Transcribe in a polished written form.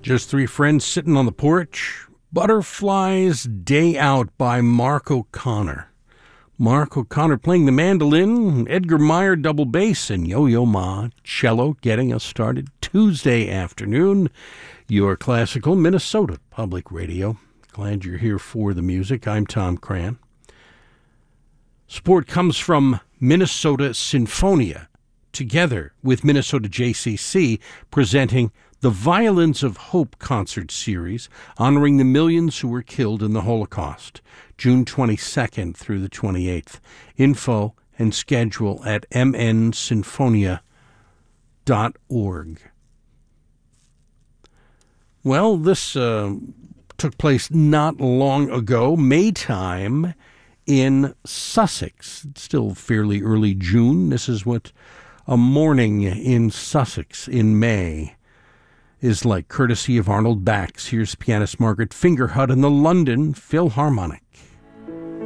Just Three Friends Sitting on the Porch. Butterfly's Day Out by Mark O'Connor. Mark O'Connor playing the mandolin, Edgar Meyer double bass, and Yo-Yo Ma cello getting us started Tuesday afternoon. Your classical Minnesota Public Radio. Glad you're here for the music. I'm Tom Cran. Support comes from Minnesota Sinfonia, together with Minnesota JCC, presenting the Violins of Hope concert series, honoring the millions who were killed in the Holocaust, June 22nd through the 28th. Info and schedule at mnsinfonia.org. Well, this took place not long ago, Maytime in Sussex. It's still fairly early June. This is what a morning in Sussex in May is like, courtesy of Arnold Bax. Here's pianist Margaret Fingerhut and the London Philharmonic.